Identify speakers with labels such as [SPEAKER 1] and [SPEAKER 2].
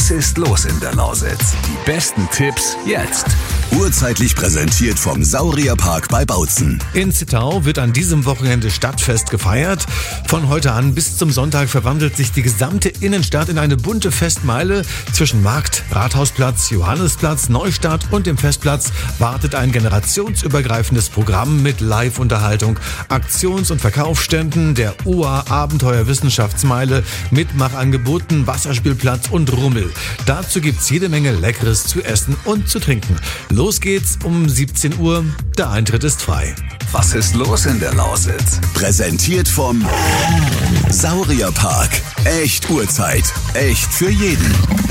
[SPEAKER 1] Was ist los in der Lausitz? Die besten Tipps jetzt.
[SPEAKER 2] Urzeitlich präsentiert vom Saurierpark bei Bautzen.
[SPEAKER 3] In Zittau wird an diesem Wochenende Stadtfest gefeiert. Von heute an bis zum Sonntag verwandelt sich die gesamte Innenstadt in eine bunte Festmeile. Zwischen Markt, Rathausplatz, Johannisplatz, Neustadt und dem Festplatz wartet ein generationsübergreifendes Programm mit Live-Unterhaltung, Aktions- und Verkaufsständen, der UA Abenteuer-Wissenschaftsmeile, Mitmachangeboten, Wasserspielplatz und Rummel. Dazu gibt's jede Menge Leckeres zu essen und zu trinken. Los geht's um 17 Uhr. Der Eintritt ist frei.
[SPEAKER 1] Was ist los in der Lausitz?
[SPEAKER 2] Präsentiert vom Saurierpark. Echt Urzeit. Echt für jeden.